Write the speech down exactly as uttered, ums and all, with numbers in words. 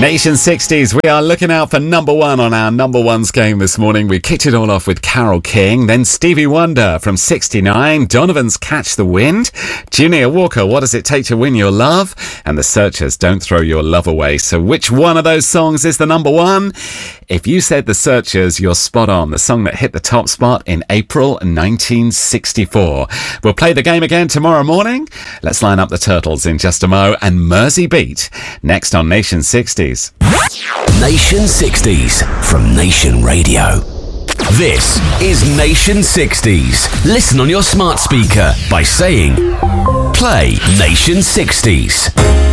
Nation sixties, we are looking out for number one on our number ones game this morning. We kicked it all off with Carole King, then Stevie Wonder from sixty-nine, Donovan's Catch the Wind, Junior Walker, What Does It Take to Win Your Love, and The Searchers, Don't Throw Your Love Away. So which one of those songs is the number one? If you said The Searchers, you're spot on. The song that hit the top spot in April nineteen sixty-four. We'll play the game again tomorrow morning. Let's line up the Turtles in just a mo, and Mersey Beat next on Nation sixties. Nation sixties from Nation Radio. This is Nation sixties. Listen on your smart speaker by saying, play Nation sixties.